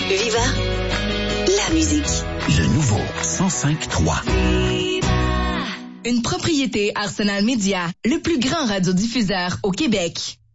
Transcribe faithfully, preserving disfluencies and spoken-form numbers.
Viva la musique. Le nouveau cent cinq trois. Une propriété Arsenal Média, le plus grand radiodiffuseur au Québec.